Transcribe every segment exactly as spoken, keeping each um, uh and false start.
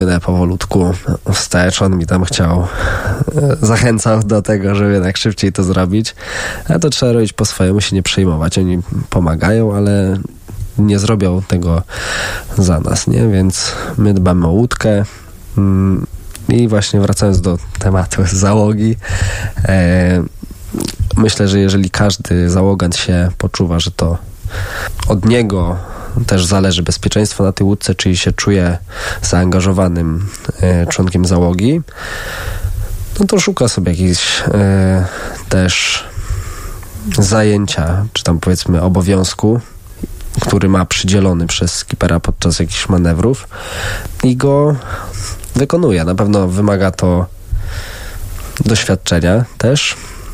płynę powolutku wstecz. On mi tam chciał, zachęcał do tego, żeby jednak szybciej to zrobić. A to trzeba robić po swojemu, się nie przejmować. Oni pomagają, ale nie zrobią tego za nas, nie? Więc my dbamy o łódkę. I właśnie wracając do tematu załogi, e, myślę, że jeżeli każdy załogant się poczuwa, że to od niego też zależy bezpieczeństwo na tej łódce, czyli się czuje zaangażowanym e, członkiem załogi, no to szuka sobie jakichś e, też zajęcia, czy tam powiedzmy obowiązku, który ma przydzielony przez skipera podczas jakichś manewrów i go wykonuje. Na pewno wymaga to doświadczenia też,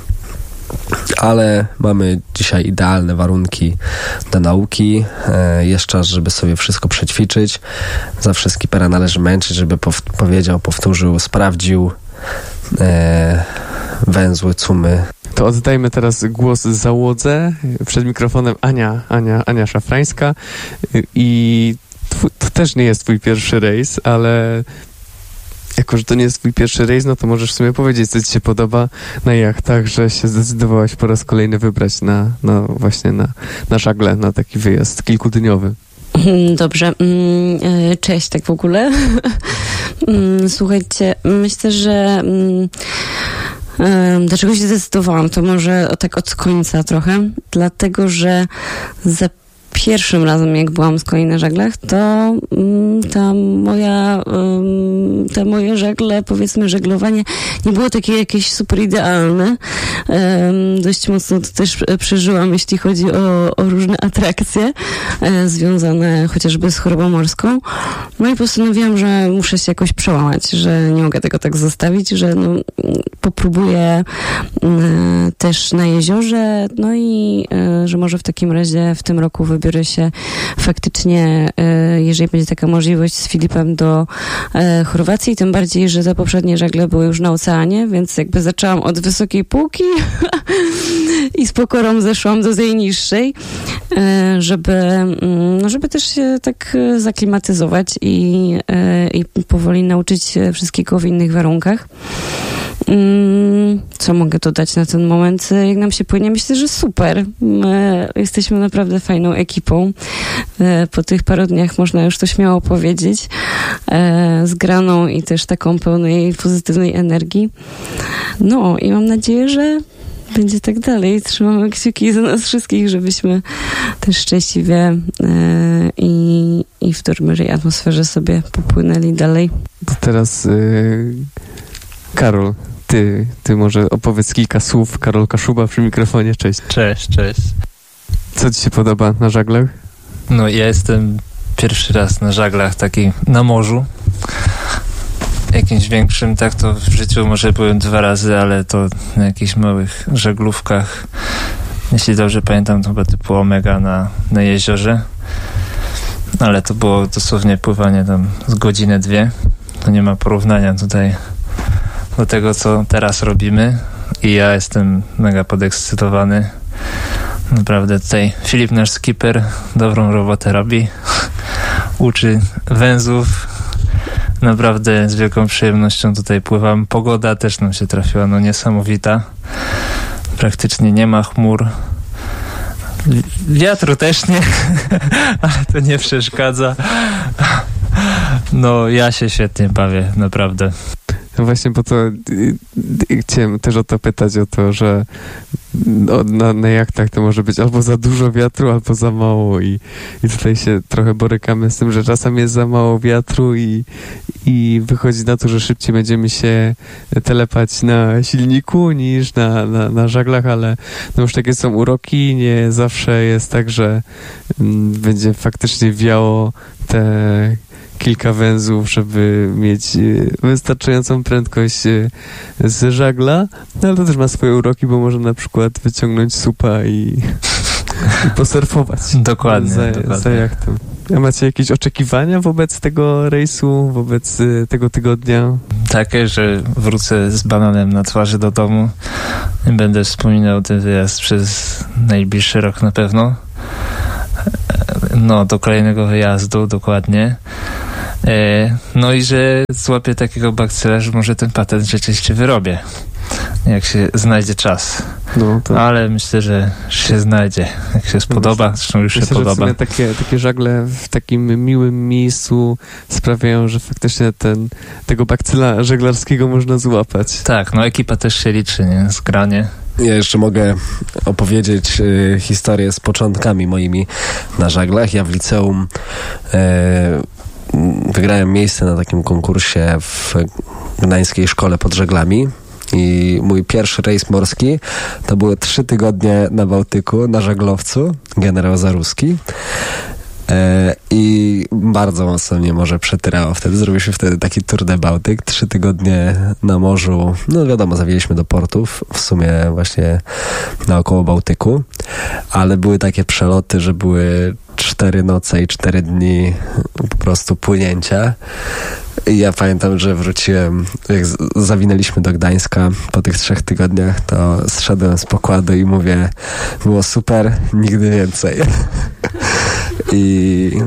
ale mamy dzisiaj idealne warunki do nauki. E, jest czas, żeby sobie wszystko przećwiczyć. Zawsze skipera należy męczyć, żeby pow- powiedział, powtórzył, sprawdził e, węzły, cumy. To oddajmy teraz głos załodze. Przed mikrofonem Ania, Ania, Ania Szafrańska. I twój, to też nie jest twój pierwszy rejs, ale jako że to nie jest twój pierwszy rejs, no to możesz w sumie powiedzieć, co ci się podoba na jachtach, że się zdecydowałaś po raz kolejny wybrać na, na właśnie na, na żagle, na taki wyjazd kilkudniowy. Dobrze. Cześć tak w ogóle. Słuchajcie, myślę, że dlaczego się zdecydowałam? To może tak od końca trochę. Dlatego, że za pierwszym razem, jak byłam z kolei na żaglach, to ta moja, te moje żagle, powiedzmy żeglowanie, nie było takie jakieś super idealne. Dość mocno to też przeżyłam, jeśli chodzi o, o różne atrakcje związane chociażby z chorobą morską. No i postanowiłam, że muszę się jakoś przełamać, że nie mogę tego tak zostawić, że no, popróbuję też na jeziorze, no i że może w takim razie w tym roku wybiorę się faktycznie, jeżeli będzie taka możliwość, z Filipem do Chorwacji, tym bardziej, że te poprzednie żagle były już na oceanie, więc jakby zaczęłam od wysokiej półki i z pokorą zeszłam do tej niższej, żeby, no żeby też się tak zaklimatyzować i, i powoli nauczyć się wszystkiego w innych warunkach. Co mogę dodać na ten moment? Jak nam się płynie? Myślę, że super. My jesteśmy naprawdę fajną ekipą. Po tych paru dniach można już to śmiało powiedzieć. Zgraną i też taką pełnej pozytywnej energii. No i mam nadzieję, że będzie tak dalej. Trzymamy kciuki za nas wszystkich, żebyśmy też szczęśliwie i, i w dobrej atmosferze sobie popłynęli dalej. To teraz yy, Karol. Ty, ty może opowiedz kilka słów. Karol Kaszuba przy mikrofonie. Cześć. Cześć, cześć. Co ci się podoba na żaglach? No ja jestem pierwszy raz na żaglach, taki na morzu. Jakimś większym, tak to w życiu może byłem dwa razy, ale to na jakichś małych żaglówkach. Jeśli dobrze pamiętam, to chyba typu Omega na, na jeziorze. Ale to było dosłownie pływanie tam z godzinę, dwie. To nie ma porównania tutaj do tego, co teraz robimy i ja jestem mega podekscytowany. Naprawdę tutaj Filip, nasz skipper, dobrą robotę robi. Uczy węzłów. Naprawdę z wielką przyjemnością tutaj pływam. Pogoda też nam się trafiła, no niesamowita. Praktycznie nie ma chmur. Wiatru też nie, ale to nie przeszkadza. No ja się świetnie bawię, naprawdę. No właśnie, bo to y, y, chciałem też o to pytać, o to, że no, na, na jachtach to może być albo za dużo wiatru, albo za mało i, i tutaj się trochę borykamy z tym, że czasem jest za mało wiatru i, i wychodzi na to, że szybciej będziemy się telepać na silniku niż na, na, na żaglach, ale no już takie są uroki, nie zawsze jest tak, że m, będzie faktycznie wiało te kilka węzłów, żeby mieć wystarczającą prędkość z żagla, no ale to też ma swoje uroki, bo można na przykład wyciągnąć supa i, i posurfować. Dokładnie, za, dokładnie. za jachtem. A macie jakieś oczekiwania wobec tego rejsu, wobec tego tygodnia? Takie, że wrócę z bananem na twarzy do domu. Będę wspominał ten wyjazd przez najbliższy rok na pewno. No, do kolejnego wyjazdu, dokładnie. No i że złapię takiego bakcyla, że może ten patent rzeczywiście wyrobię, jak się znajdzie czas. No, to... Ale myślę, że się znajdzie, jak się spodoba, zresztą już myślę, się podoba. Że w sumie takie, takie żagle w takim miłym miejscu sprawiają, że faktycznie ten, tego bakcyla żeglarskiego można złapać. Tak, no ekipa też się liczy, nie? Zgranie. Ja jeszcze mogę opowiedzieć y, historię z początkami moimi na żaglach. Ja w liceum y, wygrałem miejsce na takim konkursie w Gdańskiej Szkole pod Żaglami. I mój pierwszy rejs morski to były trzy tygodnie na Bałtyku, na żaglowcu, generał Zaruski. E, I bardzo mocno mnie morze przetyrało wtedy. Zrobiliśmy wtedy taki Tour de Bałtyk. Trzy tygodnie na morzu. No wiadomo, zawieźliśmy do portów. W sumie właśnie naokoło Bałtyku. Ale były takie przeloty, że były cztery noce i cztery dni po prostu płynięcia. I ja pamiętam, że wróciłem, jak z- zawinęliśmy do Gdańska po tych trzech tygodniach, to zszedłem z pokładu i mówię, było super, nigdy więcej. I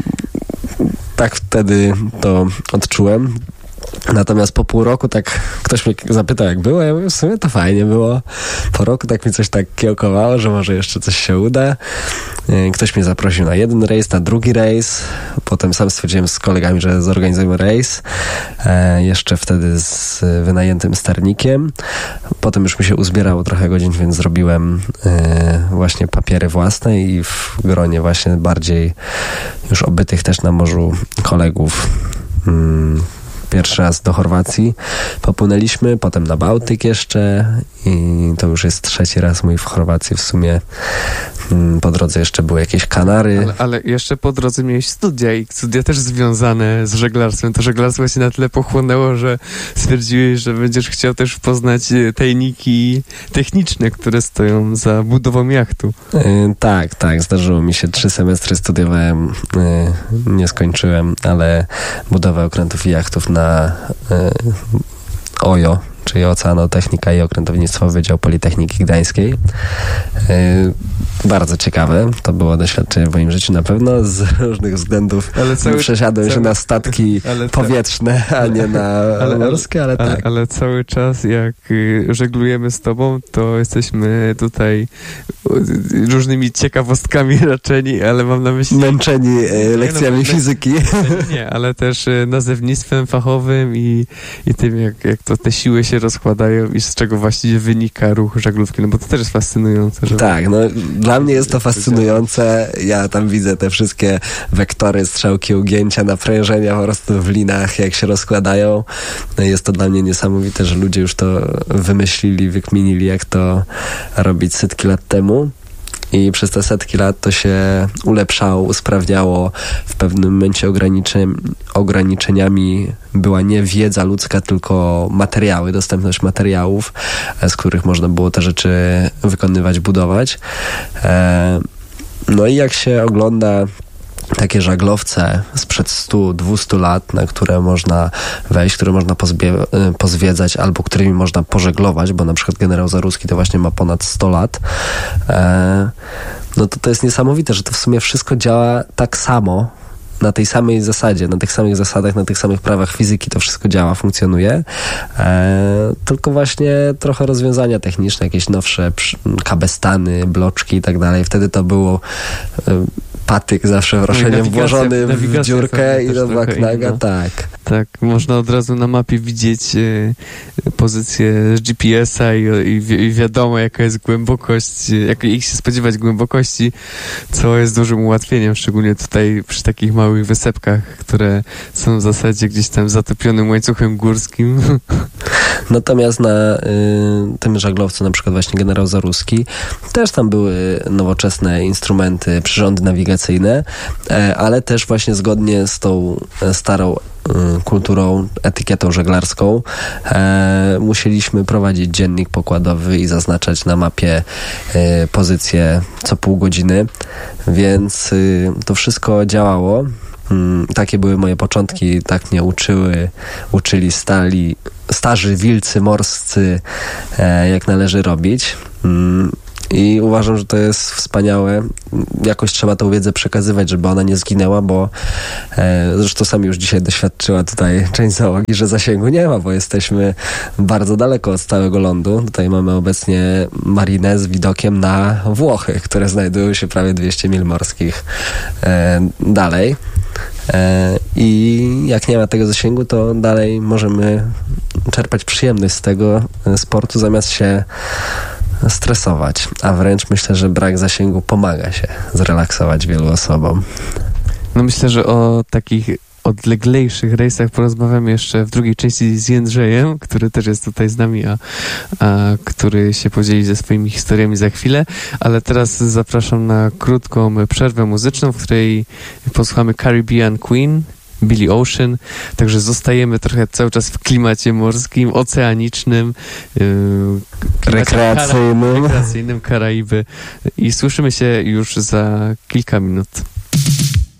tak wtedy to odczułem. Natomiast po pół roku tak ktoś mnie zapytał, jak było, ja mówię, w sumie to fajnie było. Po roku tak mi coś tak kiełkowało, że może jeszcze coś się uda. Ktoś mnie zaprosił na jeden rejs, na drugi rejs. Potem sam stwierdziłem z kolegami, że zorganizujemy rejs. E, jeszcze wtedy z wynajętym sternikiem. Potem już mi się uzbierało trochę godzin, więc zrobiłem e, właśnie papiery własne i w gronie właśnie bardziej już obytych też na morzu kolegów mm, pierwszy raz do Chorwacji popłynęliśmy, potem na Bałtyk jeszcze i to już jest trzeci raz mój w Chorwacji w sumie. Po drodze jeszcze były jakieś Kanary. Ale, ale jeszcze po drodze miałeś studia i studia też związane z żeglarstwem. To żeglarstwo się na tyle pochłonęło, że stwierdziłeś, że będziesz chciał też poznać tajniki techniczne, które stoją za budową jachtu. Yy, tak, tak. Zdarzyło mi się. Trzy semestry studiowałem. Yy, nie skończyłem, ale budowę okrętów i jachtów na yy, O J O, czyli Oceanotechnika i Okrętownictwo Wydział Politechniki Gdańskiej. Yy, bardzo ciekawe. To było doświadczenie w moim życiu na pewno. Z różnych względów cały, przesiadłem cały, się na statki ta, powietrzne, a nie na ale, morskie, ale, ale tak. Ale, ale cały czas jak y, żeglujemy z tobą, to jesteśmy tutaj y, różnymi ciekawostkami raczeni, ale mam na myśli... Męczeni y, lekcjami nie, no, fizyki. Nie, ale też y, nazewnictwem fachowym i, i tym, jak, jak to te siły się rozkładają i z czego właściwie wynika ruch żaglówki, no bo to też jest fascynujące. Że tak, no dla mnie jest to fascynujące. Ja tam widzę te wszystkie wektory, strzałki, ugięcia, naprężenia po prostu w linach, jak się rozkładają. No jest to dla mnie niesamowite, że ludzie już to wymyślili, wykminili, jak to robić setki lat temu. I przez te setki lat to się ulepszało, usprawniało. W pewnym momencie ograniczeń, ograniczeniami była nie wiedza ludzka, tylko materiały, dostępność materiałów, z których można było te rzeczy wykonywać, budować. No i jak się ogląda takie żaglowce sprzed stu, dwustu lat, na które można wejść, które można pozbie- pozwiedzać albo którymi można pożeglować, bo na przykład generał Zaruski to właśnie ma ponad sto lat, e, no to to jest niesamowite, że to w sumie wszystko działa tak samo, na tej samej zasadzie, na tych samych zasadach, na tych samych prawach fizyki to wszystko działa, funkcjonuje, e, tylko właśnie trochę rozwiązania techniczne, jakieś nowsze kabestany, bloczki i tak dalej. Wtedy to było e, patyk zawsze wroszeniem no włożony w dziurkę i do baknaga, tak. Tak, można od razu na mapie widzieć y, pozycję G P S a i, i, wi- i wiadomo jaka jest głębokość, jak ich się spodziewać głębokości, co jest dużym ułatwieniem, szczególnie tutaj przy takich małych wysepkach, które są w zasadzie gdzieś tam zatopionym łańcuchem górskim. Natomiast na y, tym żaglowcu, na przykład właśnie generał Zaruski, też tam były nowoczesne instrumenty, przyrządy nawigacyjne, e, ale też właśnie zgodnie z tą starą kulturą, etykietą żeglarską e, musieliśmy prowadzić dziennik pokładowy i zaznaczać na mapie e, pozycję co pół godziny, więc y, to wszystko działało. Mm, takie były moje początki, tak mnie uczyły, uczyli stali, starzy wilcy morscy, e, jak należy robić. Mm, I uważam, że to jest wspaniałe. Jakoś trzeba tą wiedzę przekazywać, żeby ona nie zginęła, bo e, zresztą sami już dzisiaj doświadczyła tutaj część załogi, że zasięgu nie ma, bo jesteśmy bardzo daleko od całego lądu. Tutaj mamy obecnie marinę z widokiem na Włochy, które znajdują się prawie dwieście mil morskich e, dalej. E, I jak nie ma tego zasięgu, to dalej możemy czerpać przyjemność z tego sportu, zamiast się stresować, a wręcz myślę, że brak zasięgu pomaga się zrelaksować wielu osobom. No myślę, że o takich odleglejszych rejsach porozmawiamy jeszcze w drugiej części z Jędrzejem, który też jest tutaj z nami, a, a który się podzieli ze swoimi historiami za chwilę, ale teraz zapraszam na krótką przerwę muzyczną, w której posłuchamy Caribbean Queen, Billy Ocean, także zostajemy trochę cały czas w klimacie morskim, oceanicznym, yy, rekreacyjnym. Kara, rekreacyjnym Karaiby i słyszymy się już za kilka minut.